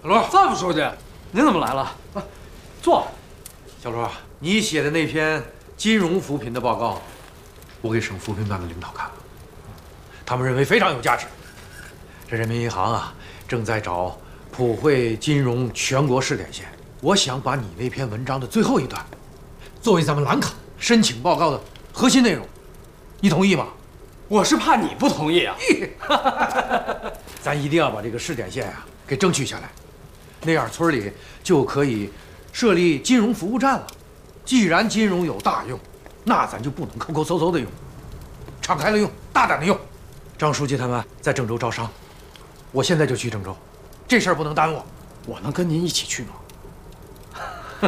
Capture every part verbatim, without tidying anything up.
罗，范副书记，您怎么来了？啊，坐。 小罗，你写的那篇金融扶贫的报告，我给省扶贫办的领导看了，他们认为非常有价值。这人民银行啊，正在找普惠金融全国试点线，我想把你那篇文章的最后一段，作为咱们兰考申请报告的核心内容，你同意吗？ 我是怕你不同意啊。 咱一定要把这个试点线啊给争取下来，那样村里就可以设立金融服务站了。既然金融有大用，那咱就不能抠抠搜搜的用，敞开了用，大胆的用。张书记他们在郑州招商，我现在就去郑州，这事儿不能耽误。 我能跟您一起去吗？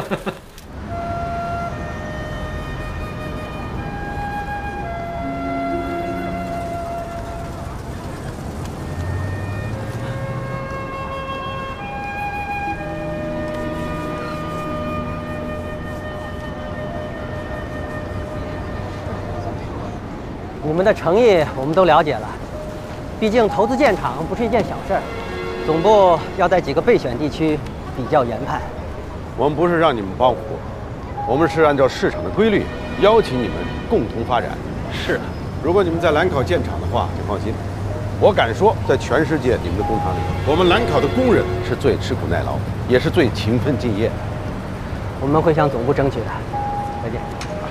你们的诚意我们都了解了，毕竟投资建厂不是一件小事儿，总部要在几个备选地区比较研判。 我们不是让你们帮活，我们是按照市场的规律邀请你们共同发展。 是， 如果你们在兰考建厂的话，请放心，我敢说，在全世界你们的工厂里，我们兰考的工人是最吃苦耐劳，也是最勤奋敬业的。 我们会向总部争取的。再见。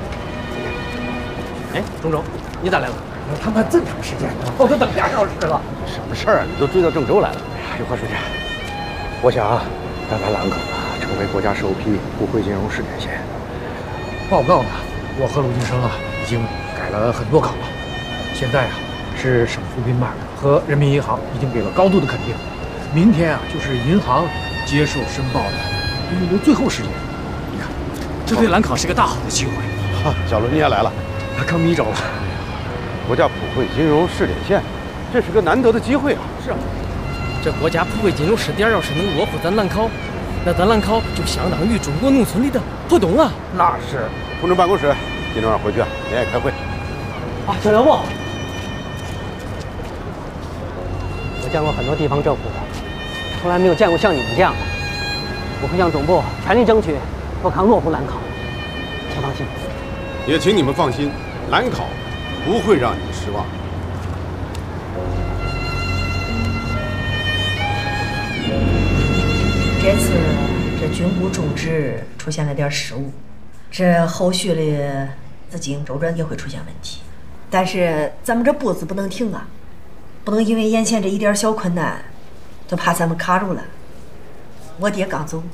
哎，钟总，你咋来了？他们这么长时间，我都等俩小时了。 什么事儿啊？你都追到郑州来了？ 哎呀，刘贺书记，我想啊，让咱兰考啊成为国家首批普惠金融试点县。报告呢，我和鲁金生啊已经改了很多稿了。现在啊，是省扶贫办和人民银行已经给了高度的肯定。明天啊，就是银行接受申报的预留最后时间。你看， 这对兰考是个大好的机会。 哈，小伦你也来了。 他坑迷走了。 国家普惠金融试点县，这是个难得的机会啊！ 是啊， 这国家普惠金融试点要是能落户咱兰考，那咱兰考就相当于中国农村里的浦东啊！ 那是。同志办公室，今天晚上回去啊，连夜开会。 啊，小刘部，我见过很多地方政府的，从来没有见过像你们这样的。我会向总部全力争取，富康落户兰考。请放心。 也请你们放心，兰考不会让你们失望。 这次这军部种植出现了点失误，这后续的资金周转也会出现问题。但是咱们这步子不能停啊，不能因为眼前这一点小困难，就怕咱们卡住了。我爹刚走，